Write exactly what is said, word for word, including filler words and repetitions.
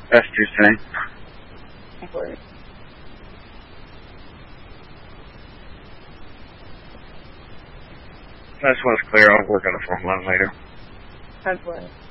That's too soon. Word. That's what's clear. I'll work on the form line later. That's what.